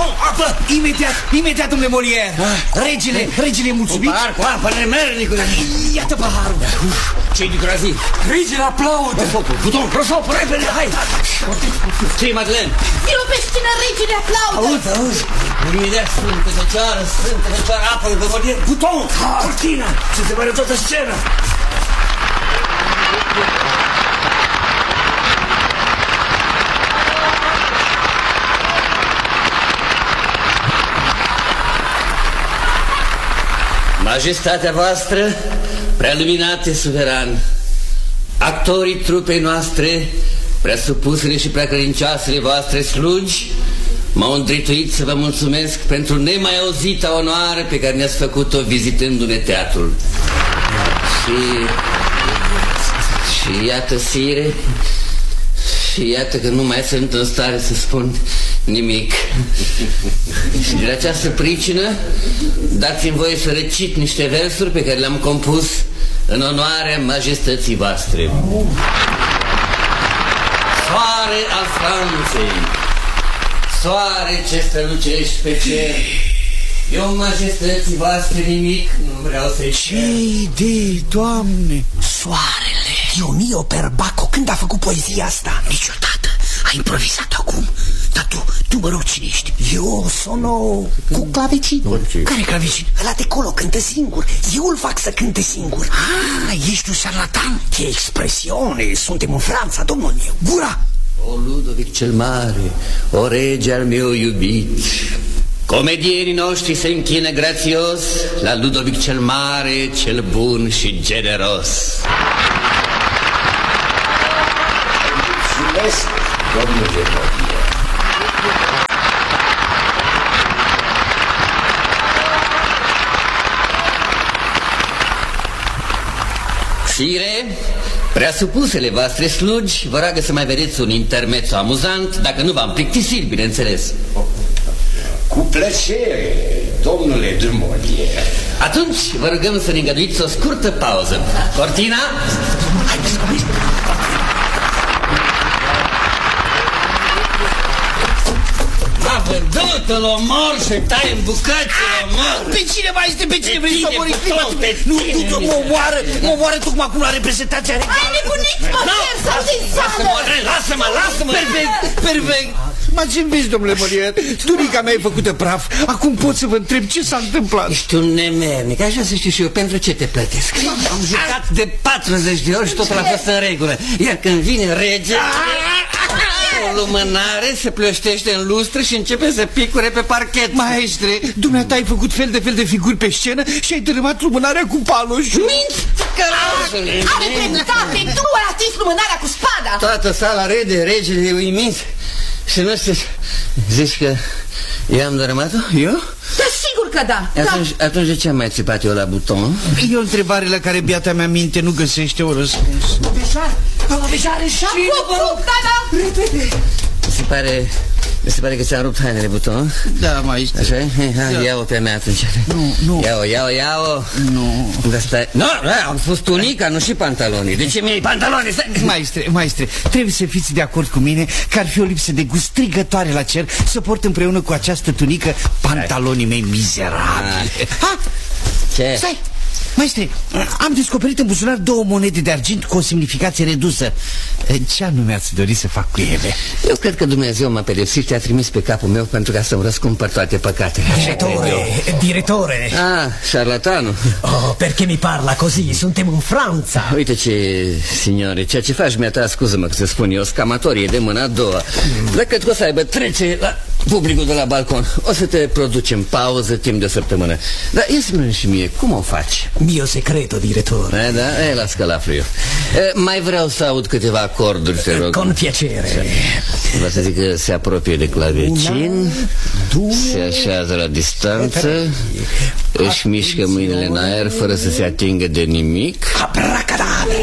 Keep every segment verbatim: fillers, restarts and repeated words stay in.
buton, apă! Imediat, imediat, domnule Molière. Regele, regele e mulțumit. Un pahar cu apă nemernicule. Iată paharul. Ce-i de groaznic? Regele aplaudă. Prosopul, buton, prosopul, repede, hai! Ce-i, Madeleine? Vino pe scenă, regele aplaudă. Auzi, auzi, imediat, Sfântă Fecioară, Sfântă Fecioară, apă de Molière, buton, cortina, să se pare toată scena. Majestatea voastră, prealuminate suveran, actorii trupei noastre, preasupusele și preacredincioasele voastre slugi, m-au îndrituit să vă mulțumesc pentru nemai auzita onoare pe care ne-ați făcut-o vizitându-ne teatrul. Și... și iată, sire, și iată că nu mai sunt în stare să spun nimic. Și din această pricină dați-mi voie să recit niște versuri pe care le-am compus în onoarea majestății voastre. Soare al Franței, soare ce strălucești pe cer, eu majestății voastre nimic nu vreau să-i cer. Ce-i de, Doamne? Soarele. Diomio Perbaco, când a făcut poezia asta? Niciodată. A improvizat acum. Dar tu, tu mă rog, cine ești? Eu sono cu clavecinul. Care clavecin? Ăla de colo cântă singur. Eu îl fac să cânte singur. Ah, ești un șarlatan? Ce expresiune. Suntem în Franța, domnul meu. Gura! O Ludovic cel Mare, o rege al meu iubit, comedienii noștri se închină grațios la Ludovic cel Mare, cel bun și generos. Mulțumesc, domnule Molière. Sire, preasupusele voastre slugi vă roagă să mai vedeți un intermezzo amuzant, dacă nu v-am plictisit, bineînțeles. Cu plăcere, domnule de Molière. Atunci vă rugăm să ne îngăduiți o scurtă pauză. Cortina? M-a vândut, îl omor și tai în bucăți, îl omor. Pe cine mai este? Pe cine vrei să omori? Pe Nu, nu, mă omoară, mă omoară tocmai acum la reprezentația regală. Ai nebunit, mă, chiar s-au din sală. Lasă-mă, lasă-mă. Perfect, perfect. Mă ce vezi, domnule Molière? Tunica mea e făcută praf. Acum pot să vă întreb ce s-a întâmplat. Ești un nemernic, așa să știu și eu, pentru ce te plătesc. Am jucat de patruzeci de ori și totul a fost în regulă. Iar când vine rege, o lumânare se plăștește în lustră și începe să picure pe parchet. Maestre, dumneata ai făcut fel de fel de figuri pe scenă și ai dărâmat lumânarea cu paloșul. Minți, cărășule! Are dreptate, tu ai atins lumânarea cu spada. Toată sala rede, regele e uimit. Și nu știu, zici că eu am dărâmat-o? Eu? Da, sigur că da. Atunci, da. atunci de ce am mai țipat eu la buton? E o întrebare la care biata mea minte nu găsește o răspuns. Bejar, bejar, și vă rog, da, da. repede. Mi se pare... Mi se pare că ți-am rupt hainele, buton. Da, maestre. Așa e? Hai, da. ia-o pe mea atunci. Nu, nu. Ia-o, ia-o, ia-o. Nu. Da, stai. Nu, no, am spus tunica, nu și pantalonii. De ce mi-ai pantalonii? Stai. Maestre, maestre, trebuie să fiți de acord cu mine că ar fi o lipsă de gust strigătoare la cer să port împreună cu această tunică pantalonii mei mizerabili. Ha! Ce? Stai! Maestre, am descoperit în buzunar două monede de argint cu o semnificație redusă. Ce anume ați dori să fac cu ele? Eu cred că Dumnezeu m-a pedepsit și a trimis pe capul meu pentru ca să-mi răscumpăr toate păcatele. Direttore, direttore. Ah, șarlatanul. Oh, perché mi parla così? Suntem în Franța. Uite ce, signore, ceea ce faci mi-a, scuză-mă că să spun eu, scamatorie de mâna a doua. Dar cred că o să aibă trece la publicul de la balcon. O să te producem pauză timp de o săptămână. Dar ia spune și mie, cum o faci? Mio secreto, direttore. E, da? E, las că l-aflu eu. E, mai vreau să aud câteva acorduri, te rog. Con piacere. Vreau să zic că se apropie de clavecin, se așează la distanță, își mișcă mâinile în aer fără să se atingă de nimic. Abracadabra.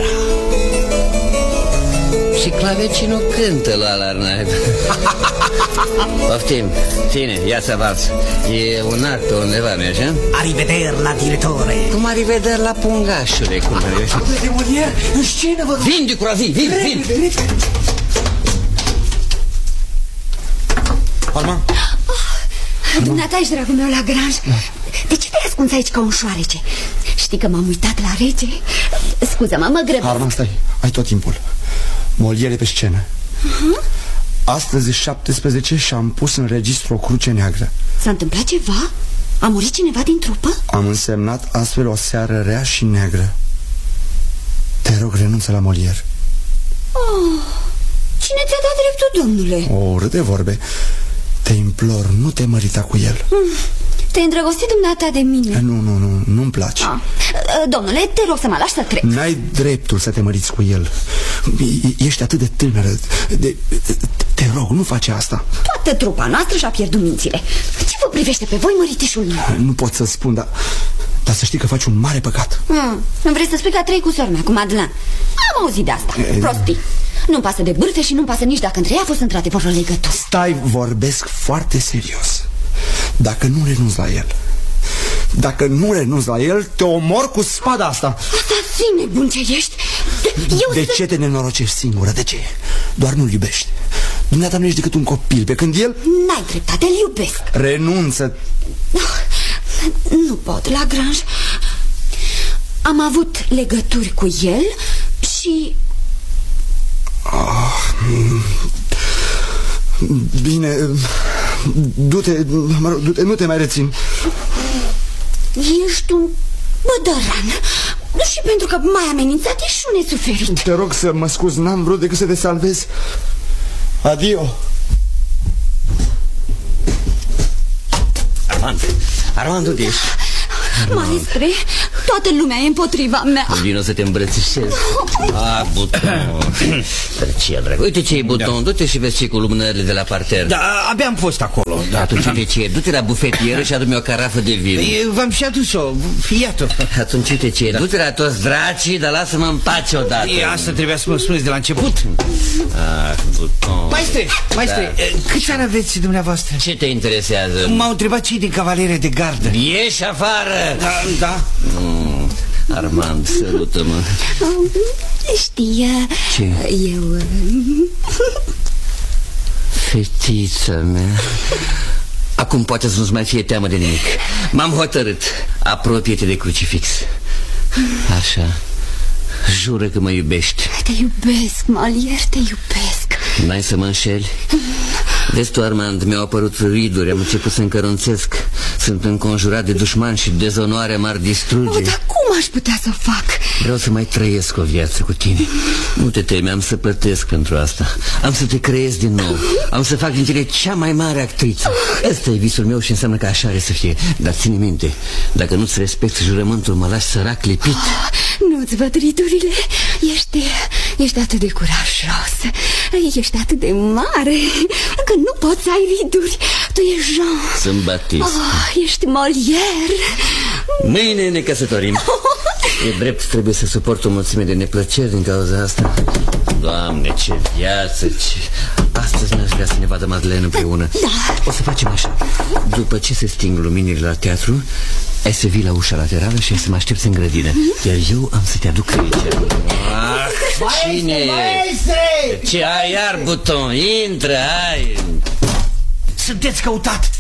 Și clavecinul cântă la alarnat. Poftim, ține, ia-ți avans. E un act pe undeva, nu-i așa? Arrivederla, direttore. Cum arrivederla, pungașule? Cum arrivederla? De Molière, în scenă, vă rog. Vin, de curazi, vin, vin. Alma, Dumneata ești, dragul meu, la Grange. De ce te-ai ascuns aici ca un șoarece? Știi că m-am uitat la rege? Scuză-mă, mă grăbesc. Armand, stai, ai tot timpul. Molière pe scenă. uh-huh. Astăzi e șaptesprezece și am pus în registru o cruce neagră. S-a întâmplat ceva? A murit cineva din trupă? Am însemnat astfel o seară rea și neagră. Te rog, renunță la Molière. Oh, cine ți-a dat dreptul, domnule? O, râde vorbe. Te implor, nu te mărita cu el. mm. Te-ai îndrăgostit dumneata de mine? Nu, nu, nu, nu-mi place. ah. Domnule, te rog să mă lași să trec. N-ai dreptul să te măriți cu el. Ești atât de tânără de... Te rog, nu face asta. Toată trupa noastră și-a pierdut mințile. Ce vă privește pe voi, măritișul meu? Nu pot să spun, dar... Dar să știi că faci un mare păcat. mm. Îmi vrei să spui că a trăit cu sora mea, cu Madeleine? Am auzit de asta, e... prostii. Nu-mi pasă de bârfe și nu-mi pasă nici dacă între ei a fost într-adevăr o legătură. Stai, vorbesc foarte serios. Dacă nu renunți la el, Dacă nu renunți la el, te omor cu spada asta. Asasine bun ce ești. Eu De să... ce te nenorocești singură? De ce? Doar nu-l iubești. Dumneata nu ești decât un copil, pe când el... N-ai dreptate, îl iubesc. Renunță. Nu pot, la Grange. Am avut legături cu el și... Oh, bine, du-te, mă rog, du-te, nu te mai rețin. Ești un bădăran. Și pentru că m-ai amenințat, ești un nesuferit. Te rog să mă scuzi, n-am vrut decât să te salvez. Adio. Armand, Armand, unde ești? Maestre, toată lumea e împotriva mea. Vino să te îmbrățișez. Ah, buton. Ce dragă. Uite ce e buton, da. Du-te și vezi ce cu lumânările de la parter. Da, abia am fost acolo. Da, atunci uite ce e, du-te la bufetieră și adu-mi o carafă de vin. V-am și adus-o, iată. Atunci uite ce e, du-te la toți dracii, dar lasă-mă în pace odată. E, asta trebuia să mă spuneți de la început. Ah, buton. Maestre, maestre, da. Câți ani aveți dumneavoastră? Ce te interesează? M-au întrebat cei din cavalerie de gardă. Ieși afară. Da, da. Mm, Armand, sărută-mă. Știi, ce? Eu... Fetița mea. Acum poate să nu-ți mai fie teamă de nimic. M-am hotărât. Apropie-te de crucifix. Așa. Jură că mă iubești. Te iubesc, Molière, te iubesc. N-ai să mă înșeli? Vezi tu, Armand, mi-au apărut riduri, am început să încărunțesc. Sunt înconjurat de dușmani și dezonoarea m-ar distruge. O, dar cum aș putea să o fac? Vreau să mai trăiesc o viață cu tine. Nu te teme, am să plătesc pentru asta. Am să te creez din nou. Am să fac din tine cea mai mare actriță. Ăsta e visul meu și înseamnă că așa are să fie. Dar ține minte, dacă nu-ți respecti jurământul, mă lași sărac lipit. Oh, nu-ți văd ridurile. Ești, ești atât de curajos. Ești atât de mare că nu poți să ai riduri. Tu ești Jean. Sunt Baptiste. Oh, ești Molière. Mâine ne căsătorim. E drept, trebuie să suport o mulțime de neplăceri din cauza asta. Doamne, ce viață, ce... Astăzi n-aș vrea să ne vadă Madeleine împreună. Da. O să facem așa. După ce se sting luminile la teatru, ai să vii la ușa laterală și ai să mă aștepți în grădină. Iar eu am să te aduc rege. Ah, cine e? Ce ai iar, buton? Intră, hai. Sunteți căutat.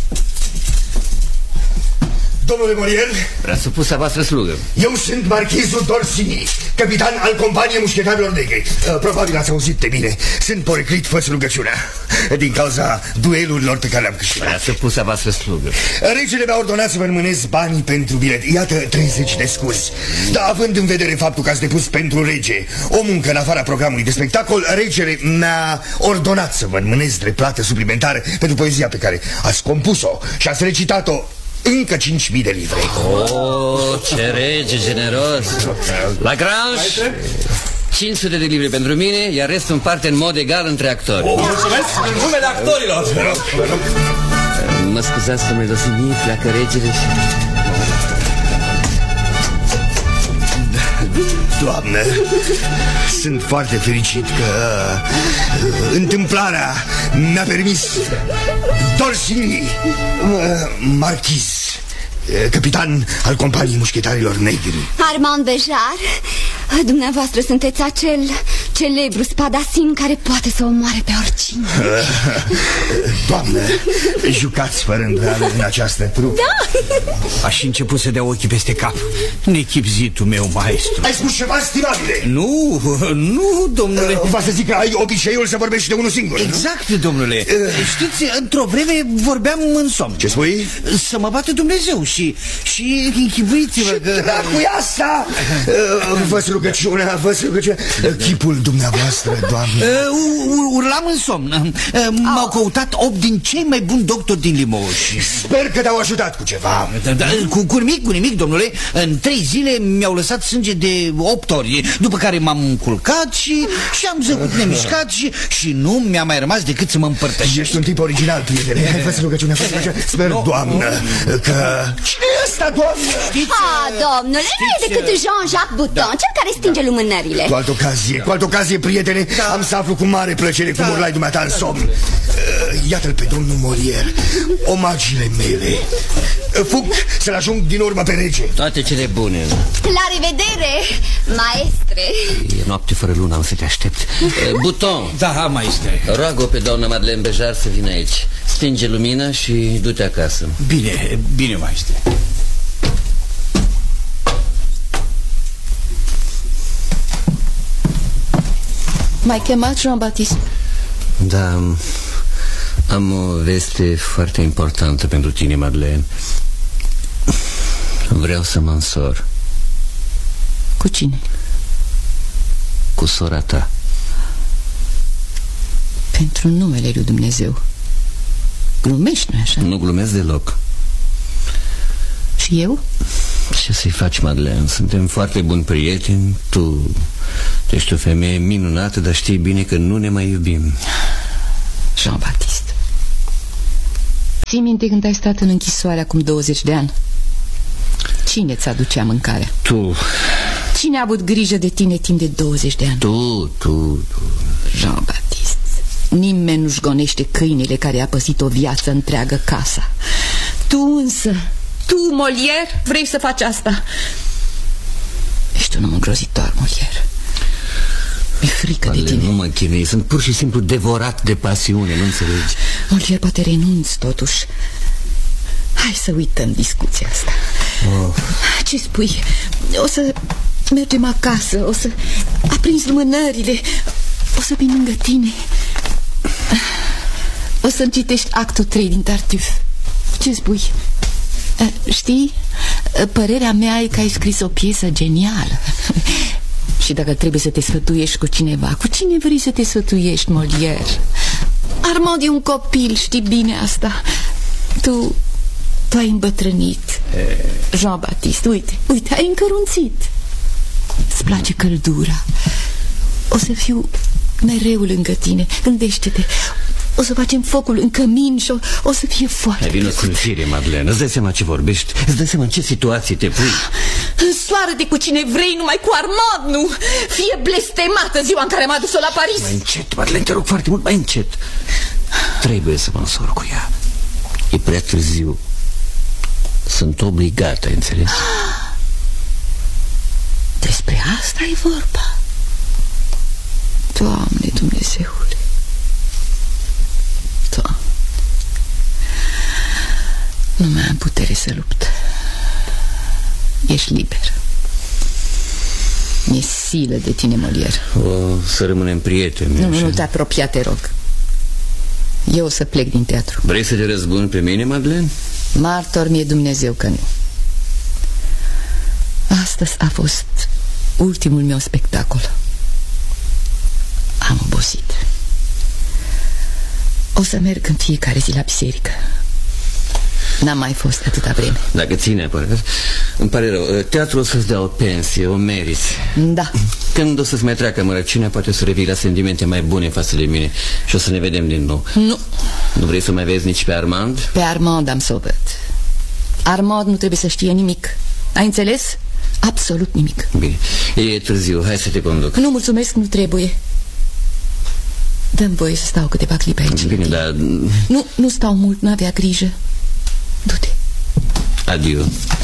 Domnule Molière, Preasupusa voastră slugă. eu sunt marchizul D'Orsini, capitan al companiei mușchetarilor negri. Probabil ați auzit de mine. Sunt poreclit fă rugăciunea din cauza duelurilor pe care le-am câștigat. Preasupusa voastră slugă. Regele mi-a ordonat să vă înmânez banii pentru bilet. Iată treizeci de scuzi. Dar având în vedere faptul că ați depus pentru rege o muncă în afara programului de spectacol, regele mi-a ordonat să vă înmânez drept plată suplimentară pentru poezia pe care ați compus-o și ați recitat-o încă cinci mii de livre. Oh, ce rege generos. La Grange, cinci sute de livre pentru mine, iar restul împarte în mod egal între actori. Oh, mulțumesc în numele actorilor. Mă scuzați, domnule D'Orsini, pleacă regele și... Doamnă, sunt foarte fericit că uh, întâmplarea mi-a permis D'Orsini, uh, marchiz, uh, capitan al companiei mușchetarilor negri. Armand Béjart, dumneavoastră sunteți acel celebru spadasin care poate să omoare pe oricine. Doamnă, jucați fără îndoială în această trupă. Da. Aș început să dea ochii peste cap. Nechipzitul meu, maestru. Ai spus ceva, stimabile? Nu, nu, domnule. Va să zic că ai obiceiul să vorbești de unul singur. Exact, domnule. Știți, într-o vreme vorbeam în somn. Ce spui? Să mă bată Dumnezeu și, și închipuiți-vă că... Dracu-i asta? Vă-ți rugăciunea, vă-ți rugăciunea. Chipul dumneavoastră, doamnă. Urlam în somn. M-au căutat opt din cei mai buni doctori din Limoges. Sper că te-au ajutat cu ceva. Cu, cu nimic, cu nimic, domnule. În trei zile mi-au lăsat sânge de opt ori, după care m-am culcat și, și am zăcut nemișcat și, și nu mi-a mai rămas decât să mă împărtășesc. Ești un tip original, prietene. Fă-ți rugăciunea, fă-ți rugăciunea. Sper, no, doamnă, no. că... Cine e ăsta, doamnă? Ah, domnule, nu e decât Jean-Jacques Bouton, da. Cel care stinge da. lumânările. Cu altă ocazie, cu altă ocazie, prietene, da. am să aflu cu mare plăcere cum da. urlai dumneata în somn. uh, Iată-l pe domnul Molière. Omagiile mele. uh, Fug să-l ajung din urmă pe rege. Toate cele bune. La revedere, maestre. E noapte fără lună, am să te aștept. uh, Bouton. Da, maestre. Roagă pe doamna Madeleine Bejar să vină aici. Stinge lumina și du-te acasă. Bine, bine, maestre. M-ai chemat, Jean-Baptiste? Da, am o veste foarte importantă pentru tine, Madeleine. Vreau să mă însor. Cu cine? Cu sora ta. Pentru numele lui Dumnezeu. Glumești, nu-i așa? Nu glumesc deloc. Și eu? Ce să-i faci, Madeleine? Suntem foarte buni prieteni. Tu ești o femeie minunată, dar știi bine că nu ne mai iubim. Jean-Baptiste, ții minte când ai stat în închisoare acum douăzeci de ani? Cine ți aducea mâncarea? Tu. Cine a avut grijă de tine timp de douăzeci de ani? Tu, tu, tu. Jean-Baptiste, nimeni nu-și gonește câinele care a păzit o viață întreagă casa. Tu însă, tu, Molière, vrei să faci asta? Ești un om îngrozitor, Molière. Mi-e frică Ale, de tine. Nu mă chinui, sunt pur și simplu devorat de pasiune, nu înțelegi? Molière, poate renunți totuși. Hai să uităm discuția asta. oh. Ce spui? O să mergem acasă, o să aprinzi lumânările, o să vin lângă tine, o să-mi citești actul trei din Tartuffe. Ce spui? Știi, părerea mea e că ai scris o piesă genială. Și dacă trebuie să te sfătuiești cu cineva, cu cine vrei să te sfătuiești, Molière? Armand e un copil, știi bine asta. Tu, tu ai îmbătrânit. Jean-Baptiste, uite, uite, ai încărunțit. Îți place căldura. O să fiu mereu lângă tine. Gândește-te, o să facem focul în cămin și o, o să fie foarte Ai vină în fire, Madeleine. Îți dai seama ce vorbești? Îți dai seama în ce situație te pui? Însoară-te cu cine vrei, numai cu Armand, nu? Fie blestemată ziua în care m-a dus-o la Paris. Mai încet, Madeleine, te rog foarte mult, mai încet. Trebuie să mă însor cu ea. E prea târziu. Sunt obligată, ai înțeles? Despre asta e vorba. Doamne Dumnezeule, Doamne, nu mai am putere să lupt. Ești liber. Mi-e silă de tine, Molière. O să rămânem prieteni. Nu, nu te apropia, te rog. Eu o să plec din teatru. Vrei să te răzbuni pe mine, Madeleine? Martor mi-e Dumnezeu că nu. Astăzi a fost ultimul meu spectacol. Am obosit. O să merg în fiecare zi la biserică. N-am mai fost atâta vreme. Dacă ține, pare. Îmi pare rău. Teatrul o să-ți dea o pensie, o meriți. Da. Când o să-ți mai treacă mărăciunea, poate să revii la sentimente mai bune față de mine și o să ne vedem din nou. Nu. Nu vrei să mai vezi nici pe Armand? Pe Armand am să o văd. Armand nu trebuie să știe nimic. Ai înțeles? Absolut nimic. Bine, e târziu, hai să te conduc. Nu, mulțumesc, nu trebuie. Dă-mi voie să stau câteva clipe aici. Bine, dar... Nu, nu stau mult, n-avea grijă. Du-te. Adiu.